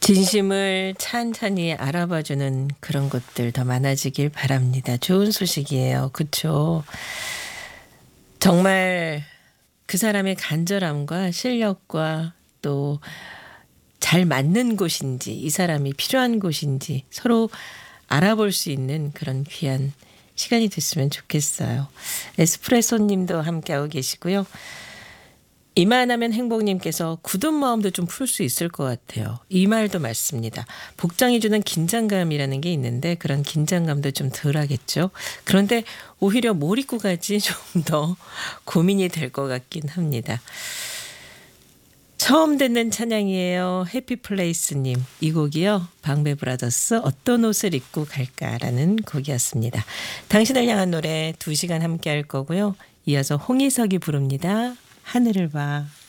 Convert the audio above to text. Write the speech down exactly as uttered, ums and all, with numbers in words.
진심을 찬찬히 알아봐주는 그런 것들 더 많아지길 바랍니다. 좋은 소식이에요. 그쵸? 정말 그 사람의 간절함과 실력과 또 잘 맞는 곳인지 이 사람이 필요한 곳인지 서로 알아볼 수 있는 그런 귀한 시간이 됐으면 좋겠어요. 에스프레소님도 함께하고 계시고요. 이만하면 행복님께서 굳은 마음도 좀 풀 수 있을 것 같아요. 이 말도 맞습니다. 복장이 주는 긴장감이라는 게 있는데 그런 긴장감도 좀 덜하겠죠. 그런데 오히려 뭘 입고 가지 좀 더 고민이 될 것 같긴 합니다. 처음 듣는 찬양이에요. 해피플레이스님. 이 곡이요. 방배브라더스 어떤 옷을 입고 갈까라는 곡이었습니다. 당신을 향한 노래 두 시간 함께 할 거고요. 이어서 홍희석이 부릅니다. 하늘을 봐.